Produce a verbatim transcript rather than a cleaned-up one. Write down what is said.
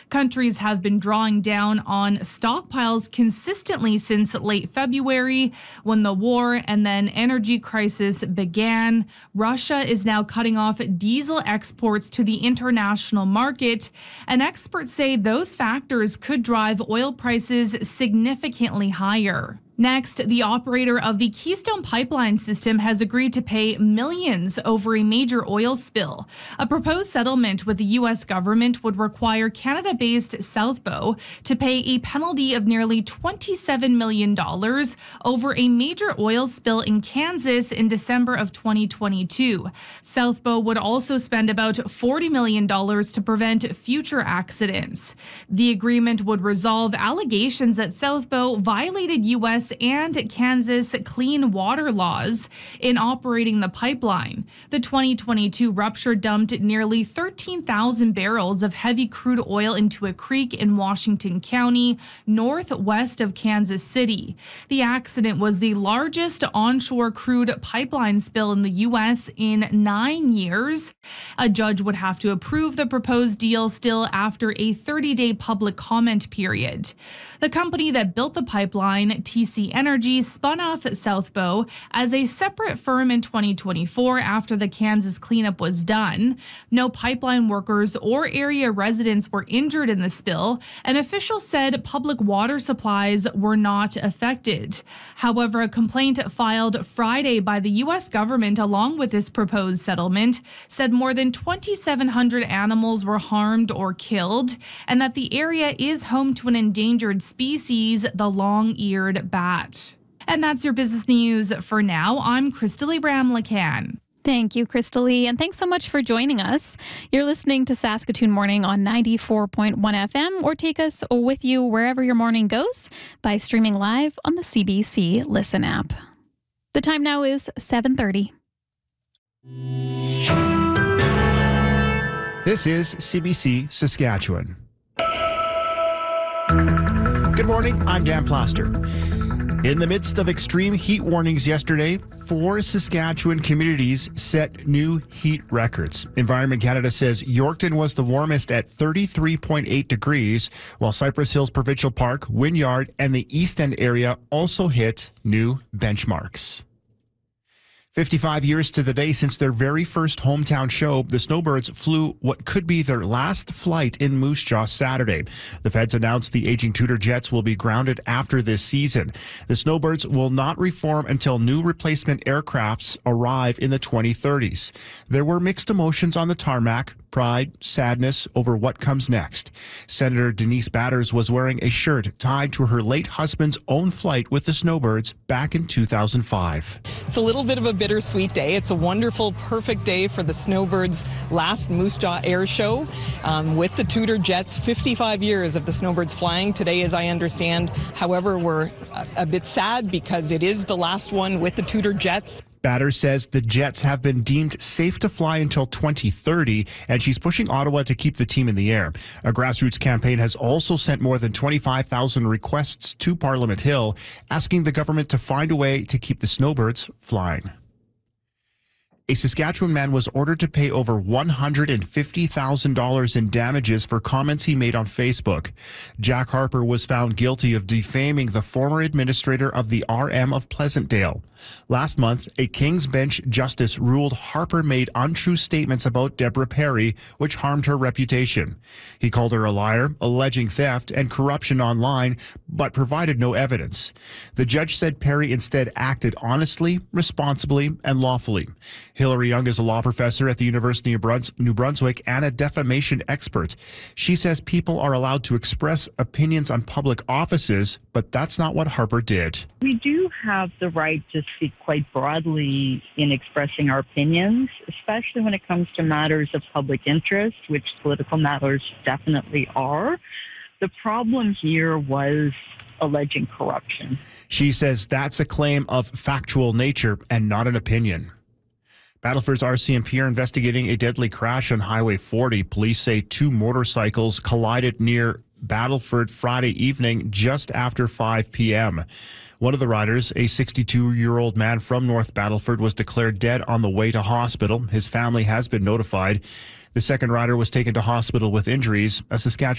Countries have been drawing down on stockpiles consistently since late February when the war and then energy crisis began. Russia is now cutting off diesel exports to the international market, and experts say those factors could drive oil prices significantly higher. Next, the operator of the Keystone Pipeline system has agreed to pay millions over a major oil spill. A proposed settlement with the U S government would require Canada-based South Bow to pay a penalty of nearly twenty-seven million dollars over a major oil spill in Kansas in December of twenty twenty-two. South Bow would also spend about forty million dollars to prevent future accidents. The agreement would resolve allegations that South Bow violated U S and Kansas clean water laws in operating the pipeline. The twenty twenty-two rupture dumped nearly thirteen thousand barrels of heavy crude oil into a creek in Washington County, northwest of Kansas City. The accident was the largest onshore crude pipeline spill in the U S in nine years. A judge would have to approve the proposed deal still after a thirty-day public comment period. The company that built the pipeline, T C Energy, spun off South Bow as a separate firm in twenty twenty-four after the Kansas cleanup was done. No pipeline workers or area residents were injured in the spill, and officials said public water supplies were not affected. However, a complaint filed Friday by the U S government along with this proposed settlement said more than twenty-seven hundred animals were harmed or killed, and that the area is home to an endangered species, the long-eared bat. And that's your business news for now. I'm Crystalie Bramlacan. Thank you, Crystalie, and thanks so much for joining us. You're listening to Saskatoon Morning on ninety-four point one F M, or take us with you wherever your morning goes by streaming live on the C B C Listen app. The time now is seven thirty. This is C B C Saskatchewan. Good morning, I'm Dan Plaster. In the midst of extreme heat warnings yesterday, four Saskatchewan communities set new heat records. Environment Canada says Yorkton was the warmest at thirty-three point eight degrees, while Cypress Hills Provincial Park, Wynyard, and the East End area also hit new benchmarks. fifty-five years to the day since their very first hometown show, the Snowbirds flew what could be their last flight in Moose Jaw Saturday. The feds announced the aging Tudor jets will be grounded after this season. The Snowbirds will not reform until new replacement aircrafts arrive in the twenty thirties. There were mixed emotions on the tarmac, pride, sadness over what comes next. Senator Denise Batters was wearing a shirt tied to her late husband's own flight with the Snowbirds back in two thousand five. It's a little bit of a bittersweet day. It's a wonderful, perfect day for the Snowbirds' last Moose Jaw Air Show um, with the Tudor Jets. fifty-five years of the Snowbirds flying today, as I understand. However, we're a, a bit sad because it is the last one with the Tudor Jets. Batters says the Jets have been deemed safe to fly until twenty thirty, and she's pushing Ottawa to keep the team in the air. A grassroots campaign has also sent more than twenty-five thousand requests to Parliament Hill, asking the government to find a way to keep the Snowbirds flying. A Saskatchewan man was ordered to pay over one hundred fifty thousand dollars in damages for comments he made on Facebook. Jack Harper was found guilty of defaming the former administrator of the R M of Pleasantdale. Last month, a King's Bench justice ruled Harper made untrue statements about Deborah Perry, which harmed her reputation. He called her a liar, alleging theft and corruption online, but provided no evidence. The judge said Perry instead acted honestly, responsibly, and lawfully. Hillary Young is a law professor at the University of Bruns- New Brunswick and a defamation expert. She says people are allowed to express opinions on public offices, but that's not what Harper did. We do have the right to speak quite broadly in expressing our opinions, especially when it comes to matters of public interest, which political matters definitely are. The problem here was alleging corruption. She says that's a claim of factual nature and not an opinion. Battleford's R C M P are investigating a deadly crash on Highway forty. Police say two motorcycles collided near Battleford Friday evening just after five p.m. One of the riders, a sixty-two-year-old man from North Battleford, was declared dead on the way to hospital. His family has been notified. The second rider was taken to hospital with injuries. A Saskatchewan